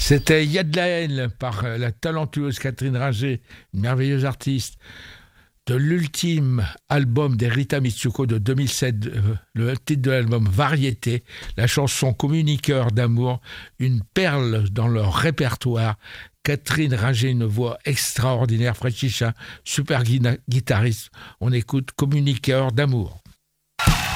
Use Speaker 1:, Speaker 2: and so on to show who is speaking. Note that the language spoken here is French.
Speaker 1: C'était Il y a de la haine par la talentueuse Catherine Ringer, une merveilleuse artiste. De l'ultime album des Rita Mitsuko de 2007, le titre de l'album Variété, la chanson Communiqueur d'amour, une perle dans leur répertoire. Catherine Ringer, une voix extraordinaire, fraîchicha, super guitariste. On écoute Communiqueur d'amour.